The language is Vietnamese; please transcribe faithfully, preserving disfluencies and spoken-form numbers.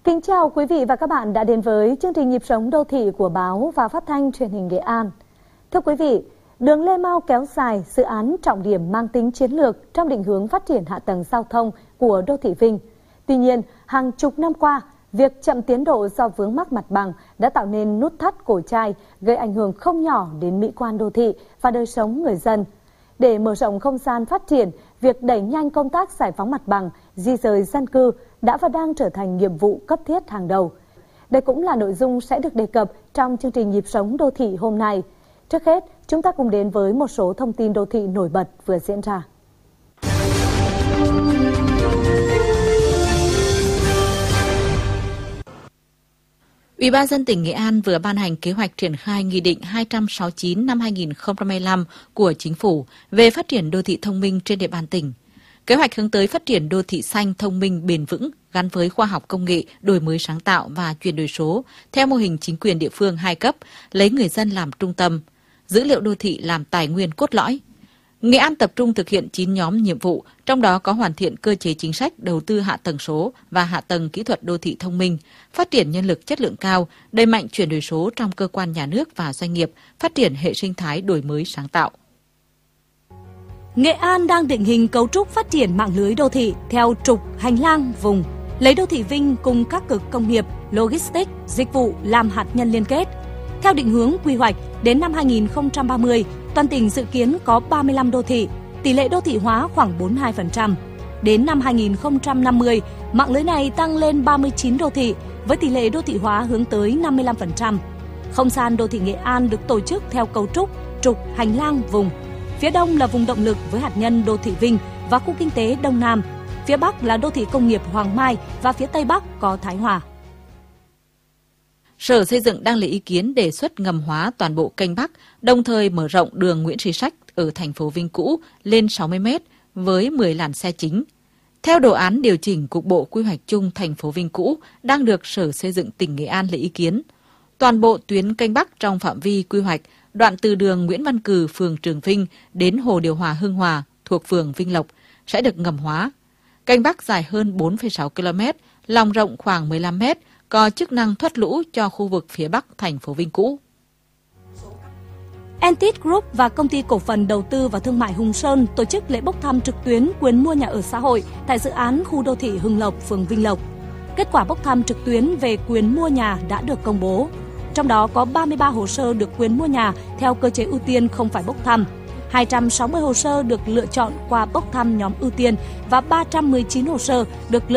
Kính chào quý vị và các bạn đã đến với chương trình Nhịp sống đô thị của báo và phát thanh truyền hình Nghệ An. Thưa quý vị, đường Lê Mau kéo dài, dự án trọng điểm mang tính chiến lược trong định hướng phát triển hạ tầng giao thông của đô thị Vinh. Tuy nhiên, hàng chục năm qua, việc chậm tiến độ do vướng mắc mặt bằng đã tạo nên nút thắt cổ chai, gây ảnh hưởng không nhỏ đến mỹ quan đô thị và đời sống người dân. Để mở rộng không gian phát triển, việc đẩy nhanh công tác giải phóng mặt bằng, di dời dân cư đã và đang trở thành nhiệm vụ cấp thiết hàng đầu. Đây cũng là nội dung sẽ được đề cập trong chương trình Nhịp sống đô thị hôm nay. Trước hết, chúng ta cùng đến với một số thông tin đô thị nổi bật vừa diễn ra. Ủy ban nhân dân tỉnh Nghệ An vừa ban hành kế hoạch triển khai Nghị định hai trăm sáu mươi chín năm hai nghìn không trăm hai mươi lăm của Chính phủ về phát triển đô thị thông minh trên địa bàn tỉnh. Kế hoạch hướng tới phát triển đô thị xanh thông minh bền vững gắn với khoa học công nghệ, đổi mới sáng tạo và chuyển đổi số theo mô hình chính quyền địa phương hai cấp, lấy người dân làm trung tâm, dữ liệu đô thị làm tài nguyên cốt lõi. Nghệ An tập trung thực hiện chín nhóm nhiệm vụ, trong đó có hoàn thiện cơ chế chính sách đầu tư hạ tầng số và hạ tầng kỹ thuật đô thị thông minh, phát triển nhân lực chất lượng cao, đẩy mạnh chuyển đổi số trong cơ quan nhà nước và doanh nghiệp, phát triển hệ sinh thái đổi mới sáng tạo. Nghệ An đang định hình cấu trúc phát triển mạng lưới đô thị theo trục hành lang vùng, lấy đô thị Vinh cùng các cực công nghiệp, logistics, dịch vụ làm hạt nhân liên kết. Theo định hướng quy hoạch, đến năm hai nghìn không trăm ba mươi, toàn tỉnh dự kiến có ba mươi lăm đô thị, tỷ lệ đô thị hóa khoảng bốn mươi hai phần trăm. Đến năm hai nghìn không trăm năm mươi, mạng lưới này tăng lên ba mươi chín đô thị, với tỷ lệ đô thị hóa hướng tới năm mươi lăm phần trăm. Không gian đô thị Nghệ An được tổ chức theo cấu trúc trục hành lang vùng. Phía đông là vùng động lực với hạt nhân đô thị Vinh và khu kinh tế Đông Nam. Phía bắc là đô thị công nghiệp Hoàng Mai và phía tây bắc có Thái Hòa. Sở Xây dựng đang lấy ý kiến đề xuất ngầm hóa toàn bộ kênh Bắc, đồng thời mở rộng đường Nguyễn Trí Sách ở thành phố Vinh cũ lên sáu mươi mét với mười làn xe chính. Theo đồ án điều chỉnh cục bộ quy hoạch chung thành phố Vinh cũ đang được Sở Xây dựng tỉnh Nghệ An lấy ý kiến, toàn bộ tuyến kênh Bắc trong phạm vi quy hoạch đoạn từ đường Nguyễn Văn Cừ, phường Trường Vinh đến hồ điều hòa Hưng Hòa thuộc phường Vinh Lộc sẽ được ngầm hóa. Kênh Bắc dài hơn bốn phẩy sáu ki lô mét, lòng rộng khoảng mười lăm mét, có chức năng thoát lũ cho khu vực phía Bắc thành phố Vinh cũ. Entit Group và Công ty Cổ phần Đầu tư và Thương mại Hùng Sơn tổ chức lễ bốc thăm trực tuyến quyền mua nhà ở xã hội tại dự án khu đô thị Hưng Lộc, phường Vinh Lộc. Kết quả bốc thăm trực tuyến về quyền mua nhà đã được công bố. Trong đó có ba mươi ba hồ sơ được quyền mua nhà theo cơ chế ưu tiên không phải bốc thăm, hai trăm sáu mươi hồ sơ được lựa chọn qua bốc thăm nhóm ưu tiên và ba trăm mười chín hồ sơ được lựa